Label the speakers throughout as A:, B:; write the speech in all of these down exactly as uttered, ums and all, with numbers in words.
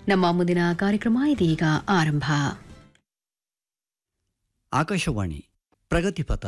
A: ನಮ್ಮ ಮುಂದಿನ ಕಾರ್ಯಕ್ರಮ ಇದೀಗ ಆರಂಭ.
B: ಆಕಾಶವಾಣಿ ಪ್ರಗತಿಪಥ.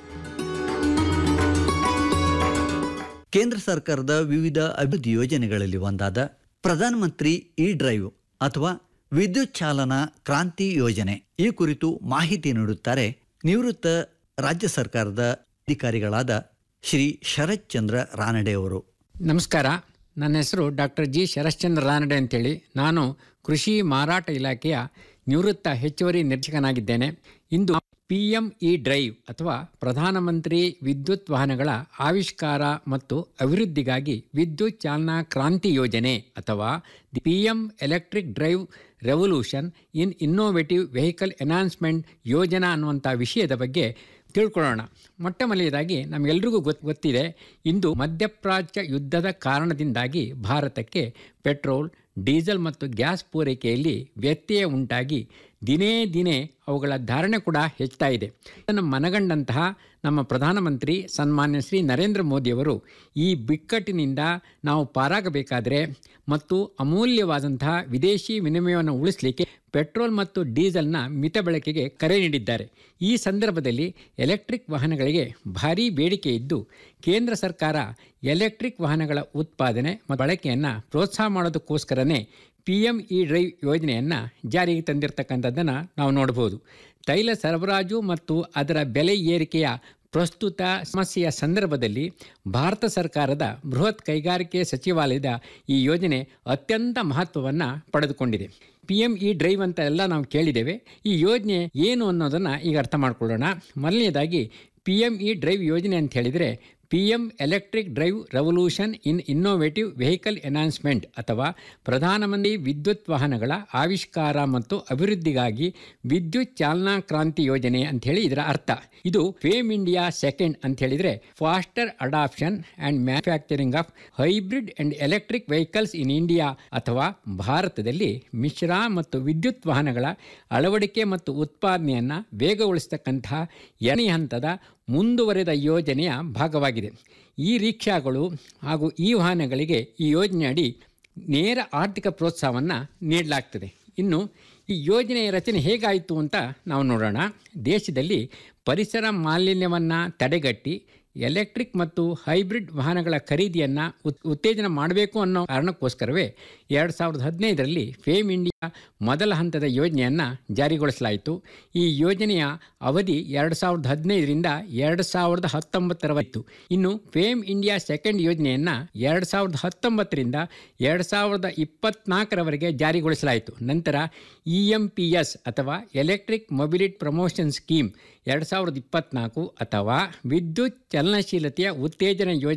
B: ಕೇಂದ್ರ ಸರ್ಕಾರದ ವಿವಿಧ ಅಭಿವೃದ್ಧಿ ಯೋಜನೆಗಳಲ್ಲಿ ಒಂದಾದ ಪ್ರಧಾನಮಂತ್ರಿ ಇ ಡ್ರೈವ್ ಅಥವಾ ವಿದ್ಯುತ್ ಚಾಲನಾ ಕ್ರಾಂತಿ ಯೋಜನೆ ಈ ಕುರಿತು ಮಾಹಿತಿ ನೀಡುತ್ತಾರೆ ನಿವೃತ್ತ ರಾಜ್ಯ ಸರ್ಕಾರದ ಅಧಿಕಾರಿಗಳಾದ ಶ್ರೀ ಶರತ್ಚಂದ್ರ ರಾನಡೆ ಅವರು.
C: ನಮಸ್ಕಾರ. ನನ್ನ ಹೆಸರು ಡಾಕ್ಟರ್ ಜಿ ಶರಶ್ಚಂದ್ರ ರಾನಡೆ ಅಂತೇಳಿ. ನಾನು ಕೃಷಿ ಮಾರಾಟ ಇಲಾಖೆಯ ನಿವೃತ್ತ ಹೆಚ್ಚುವರಿ ನಿರ್ದೇಶಕನಾಗಿದ್ದೇನೆ. ಇಂದು ಪಿ ಎಂ ಇ ಡ್ರೈವ್ ಅಥವಾ ಪ್ರಧಾನಮಂತ್ರಿ ವಿದ್ಯುತ್ ವಾಹನಗಳ ಆವಿಷ್ಕಾರ ಮತ್ತು ಅಭಿವೃದ್ಧಿಗಾಗಿ ವಿದ್ಯುತ್ ಚಾಲನಾ ಕ್ರಾಂತಿ ಯೋಜನೆ ಅಥವಾ the P M electric drive revolution in innovative vehicle enhancement ಯೋಜನಾ ಅನ್ನುವಂಥ ವಿಷಯದ ಬಗ್ಗೆ ತಿಳ್ಕೊಳ್ಳೋಣ. ಮೊಟ್ಟ ಮೊದಲನೇದಾಗಿ ನಮಗೆಲ್ರಿಗೂ ಗೊತ್ತು ಗೊತ್ತಿದೆ ಇಂದು ಮಧ್ಯಪ್ರಾಚ್ಯ ಯುದ್ಧದ ಕಾರಣದಿಂದಾಗಿ ಭಾರತಕ್ಕೆ ಪೆಟ್ರೋಲ್, ಡೀಸೆಲ್ ಮತ್ತು ಗ್ಯಾಸ್ ಪೂರೈಕೆಯಲ್ಲಿ ವ್ಯತ್ಯಯ ಉಂಟಾಗಿ ದಿನೇ ದಿನೇ ಅವುಗಳ ಧಾರಣೆ ಕೂಡ ಹೆಚ್ಚುತ್ತಾ ಇದೆ. ಇದನ್ನು ಮನಗಂಡಂತಹ ನಮ್ಮ ಪ್ರಧಾನಮಂತ್ರಿ ಸನ್ಮಾನ್ಯ ಶ್ರೀ ನರೇಂದ್ರ ಮೋದಿಯವರು ಈ ಬಿಕ್ಕಟ್ಟಿನಿಂದ ನಾವು ಪಾರಾಗಬೇಕಾದರೆ ಮತ್ತು ಅಮೂಲ್ಯವಾದಂತಹ ವಿದೇಶಿ ವಿನಿಮಯವನ್ನು ಉಳಿಸಲಿಕ್ಕೆ ಪೆಟ್ರೋಲ್ ಮತ್ತು ಡೀಸೆಲ್ನ ಮಿತ ಬಳಕೆಗೆ ಕರೆ ನೀಡಿದ್ದಾರೆ. ಈ ಸಂದರ್ಭದಲ್ಲಿ ಎಲೆಕ್ಟ್ರಿಕ್ ವಾಹನಗಳಿಗೆ ಭಾರೀ ಬೇಡಿಕೆ ಇದ್ದು ಕೇಂದ್ರ ಸರ್ಕಾರ ಎಲೆಕ್ಟ್ರಿಕ್ ವಾಹನಗಳ ಉತ್ಪಾದನೆ ಮತ್ತು ಬಳಕೆಯನ್ನು ಪ್ರೋತ್ಸಾಹ ಮಾಡೋದಕ್ಕೋಸ್ಕರನೇ ಪಿ ಎಂ ಇ ಡ್ರೈವ್ ಯೋಜನೆಯನ್ನು ಜಾರಿಗೆ ತಂದಿರತಕ್ಕಂಥದ್ದನ್ನು ನಾವು ನೋಡ್ಬೋದು. ತೈಲ ಸರಬರಾಜು ಮತ್ತು ಅದರ ಬೆಲೆ ಏರಿಕೆಯ ಪ್ರಸ್ತುತ ಸಮಸ್ಯೆಯ ಸಂದರ್ಭದಲ್ಲಿ ಭಾರತ ಸರ್ಕಾರದ ಬೃಹತ್ ಕೈಗಾರಿಕೆ ಸಚಿವಾಲಯದ ಈ ಯೋಜನೆ ಅತ್ಯಂತ ಮಹತ್ವವನ್ನು ಪಡೆದುಕೊಂಡಿದೆ. ಪಿ ಎಂ ಇ ಡ್ರೈವ್ ಅಂತ ಎಲ್ಲ ನಾವು ಕೇಳಿದ್ದೇವೆ. ಈ ಯೋಜನೆ ಏನು ಅನ್ನೋದನ್ನು ಈಗ ಅರ್ಥ ಮಾಡ್ಕೊಳ್ಳೋಣ. ಮೊದಲನೇದಾಗಿ ಪಿ ಎಂ ಇ ಡ್ರೈವ್ ಯೋಜನೆ ಅಂತ ಹೇಳಿದರೆ P M electric drive revolution ಇನ್ ಇನ್ನೋವೇಟಿವ್ ವೆಹಿಕಲ್ ಎನ್ಹಾನ್ಸ್ಮೆಂಟ್ ಅಥವಾ ಪ್ರಧಾನಮಂತ್ರಿ ವಿದ್ಯುತ್ ವಾಹನಗಳ ಆವಿಷ್ಕಾರ ಮತ್ತು ಅಭಿವೃದ್ಧಿಗಾಗಿ ವಿದ್ಯುತ್ ಚಾಲನಾ ಕ್ರಾಂತಿ ಯೋಜನೆ ಅಂಥೇಳಿ ಇದರ ಅರ್ಥ. ಇದು ಫೇಮ್ ಇಂಡಿಯಾ ಸೆಕೆಂಡ್ ಅಂತ ಹೇಳಿದರೆ faster adoption and manufacturing of hybrid and electric vehicles in India ಅಥವಾ ಭಾರತದಲ್ಲಿ ಮಿಶ್ರ ಮತ್ತು ವಿದ್ಯುತ್ ವಾಹನಗಳ ಅಳವಡಿಕೆ ಮತ್ತು ಉತ್ಪಾದನೆಯನ್ನು ವೇಗಗೊಳಿಸತಕ್ಕಂತಹ ಎರಡನೇ ಹಂತದ ಮುಂದುವರೆದ ಯೋಜನೆಯ ಭಾಗವಾಗಿದೆ. ಈ ರಿಕ್ಷಾಗಳು ಹಾಗೂ ಈ ವಾಹನಗಳಿಗೆ ಈ ಯೋಜನೆಯಡಿ ನೇರ ಆರ್ಥಿಕ ಪ್ರೋತ್ಸಾಹವನ್ನು ನೀಡಲಾಗ್ತದೆ. ಇನ್ನು ಈ ಯೋಜನೆಯ ರಚನೆ ಹೇಗಾಯಿತು ಅಂತ ನಾವು ನೋಡೋಣ. ದೇಶದಲ್ಲಿ ಪರಿಸರ ಮಾಲಿನ್ಯವನ್ನು ತಡೆಗಟ್ಟಿ ಎಲೆಕ್ಟ್ರಿಕ್ ಮತ್ತು ಹೈಬ್ರಿಡ್ ವಾಹನಗಳ ಖರೀದಿಯನ್ನು ಉತ್ ಉತ್ತೇಜನ ಮಾಡಬೇಕು ಅನ್ನೋ ಕಾರಣಕ್ಕೋಸ್ಕರವೇ ಎರಡು ಸಾವಿರದ ಹದಿನೈದರಲ್ಲಿ ಫೇಮ್ ಇಂಡಿಯಾ ಮೊದಲ ಹಂತದ ಯೋಜನೆಯನ್ನು ಜಾರಿಗೊಳಿಸಲಾಯಿತು. ಈ ಯೋಜನೆಯ ಅವಧಿ ಎರಡು ಸಾವಿರದ ಹದಿನೈದರಿಂದ ಎರಡು ಸಾವಿರದ ಹತ್ತೊಂಬತ್ತರವರೆಗಿತ್ತು. ಇನ್ನು ಫೇಮ್ ಇಂಡಿಯಾ ಸೆಕೆಂಡ್ ಯೋಜನೆಯನ್ನು ಎರಡು ಸಾವಿರದ ಹತ್ತೊಂಬತ್ತರಿಂದ ಎರಡು ಸಾವಿರದ ಇಪ್ಪತ್ತ್ನಾಲ್ಕರವರೆಗೆ ಜಾರಿಗೊಳಿಸಲಾಯಿತು. ನಂತರ ಇ ಎಂ ಪಿ ಎಸ್ ಅಥವಾ ಎಲೆಕ್ಟ್ರಿಕ್ ಮೊಬಿಲಿಟಿ ಪ್ರಮೋಷನ್ ಸ್ಕೀಮ್ ಎರಡು ಸಾವಿರದ ಇಪ್ಪತ್ತ್ನಾಲ್ಕು ಅಥವಾ ವಿದ್ಯುತ್ ಚಲನಶೀಲತೆಯ ಉತ್ತೇಜನ ಯೋಜನೆ